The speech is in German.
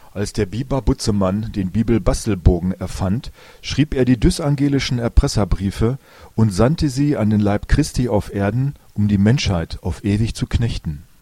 Als der Biber Butzemann den Bibel-Bastelbogen erfand, schrieb er die dysανgelischen Erpresserbriefe und sandte sie an den Leib Christi auf Erden, um die Menschheit auf ewig zu knechten